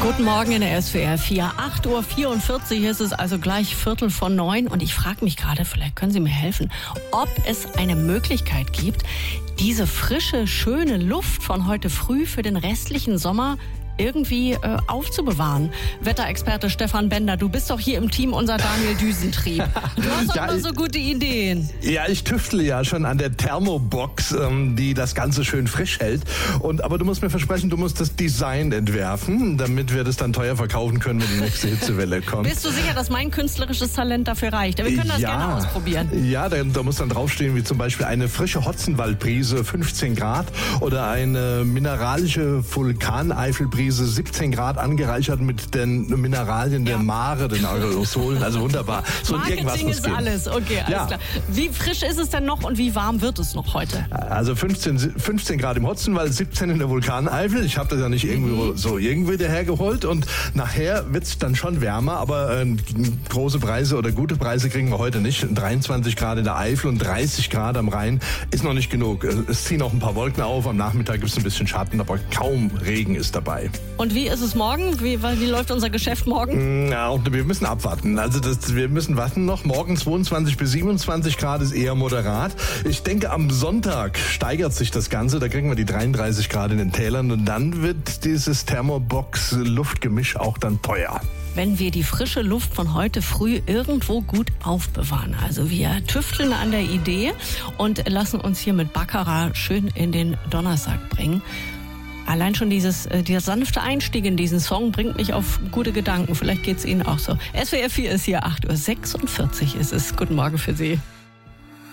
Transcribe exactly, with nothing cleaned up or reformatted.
Guten Morgen in der S W R vier. acht Uhr vierundvierzig ist es, also gleich Viertel vor neun. Und ich frage mich gerade, vielleicht können Sie mir helfen, ob es eine Möglichkeit gibt, diese frische, schöne Luft von heute früh für den restlichen Sommer irgendwie äh, aufzubewahren. Wetterexperte Stefan Bender, du bist doch hier im Team unser Daniel Düsentrieb. Du hast doch ja, immer so gute Ideen. Ja, ich tüftle ja schon an der Thermobox, ähm, die das Ganze schön frisch hält. Und aber du musst mir versprechen, du musst das Design entwerfen, damit wir das dann teuer verkaufen können, wenn die nächste Hitzewelle kommt. Bist du sicher, dass mein künstlerisches Talent dafür reicht? Wir können das ja, gerne ausprobieren. Ja, da, da muss dann draufstehen, wie zum Beispiel eine frische Hotzenwaldbrise, fünfzehn Grad, oder eine mineralische Vulkaneifelbrise, siebzehn Grad, angereichert mit den Mineralien der Ja. Mare, den Aerosolen. Also wunderbar. So irgendwas Marketing muss ist gehen. alles. Okay, alles Ja. klar. Wie frisch ist es denn noch und wie warm wird es noch heute? Also fünfzehn, fünfzehn Grad im Hotzenwald, siebzehn in der Vulkaneifel. Ich habe das ja nicht irgendwo so irgendwie dahergeholt. Und nachher wird's dann schon wärmer, aber äh, große Preise oder gute Preise kriegen wir heute nicht. dreiundzwanzig Grad in der Eifel und dreißig Grad am Rhein ist noch nicht genug. Es ziehen auch ein paar Wolken auf. Am Nachmittag gibt's ein bisschen Schatten, aber kaum Regen ist dabei. Und wie ist es morgen? Wie, wie läuft unser Geschäft morgen? Ja, und wir müssen abwarten. Also das, wir müssen warten noch. Morgen zweiundzwanzig bis siebenundzwanzig Grad ist eher moderat. Ich denke, am Sonntag steigert sich das Ganze. Da kriegen wir die dreiunddreißig Grad in den Tälern. Und dann wird dieses Thermobox-Luftgemisch auch dann teuer. Wenn wir die frische Luft von heute früh irgendwo gut aufbewahren. Also wir tüfteln an der Idee und lassen uns hier mit Baccarat schön in den Donnerstag bringen. Allein schon dieses, äh, dieser sanfte Einstieg in diesen Song bringt mich auf gute Gedanken. Vielleicht geht's Ihnen auch so. S W R vier ist hier, acht Uhr sechsundvierzig ist es. Guten Morgen für Sie.